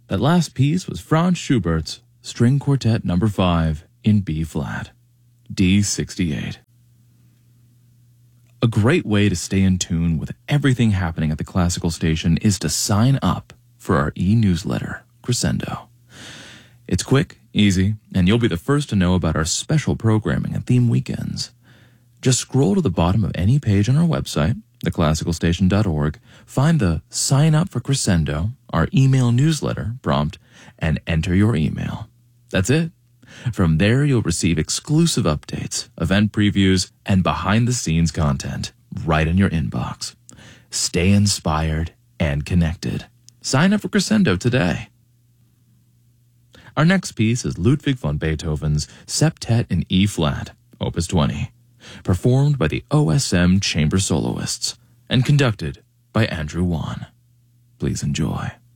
That last piece was Franz Schubert's String Quartet No. 5 in B-flat, D68. A great way to stay in tune with everything happening at the Classical Station is to sign up for our e-newsletter, Crescendo. It's quick, easy, and you'll be the first to know about our special programming and theme weekends. Just scroll to the bottom of any page on our website, theclassicalstation.org, find the Sign Up for Crescendo, our email newsletter prompt, and enter your email. That's it. From there, you'll receive exclusive updates, event previews, and behind-the-scenes content right in your inbox. Stay inspired and connected. Sign up for Crescendo today. Our next piece is Ludwig van Beethoven's Septet in E-flat, Opus 20, performed by the OSM Chamber Soloists and conducted by Andrew Wan. Please enjoy.